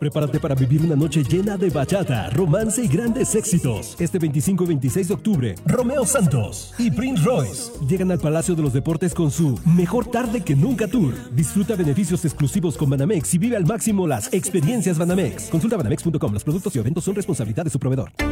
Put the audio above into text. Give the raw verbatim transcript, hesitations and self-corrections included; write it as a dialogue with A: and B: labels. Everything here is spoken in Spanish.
A: Prepárate para vivir una noche llena de bachata, romance y grandes éxitos. Este veinticinco y veintiséis de octubre, Romeo Santos y Prince Royce llegan al Palacio de los Deportes con su Mejor Tarde que Nunca Tour. Disfruta beneficios exclusivos con Banamex y vive al máximo las experiencias Banamex. Consulta banamex punto com. Los productos y eventos son responsabilidad de su proveedor.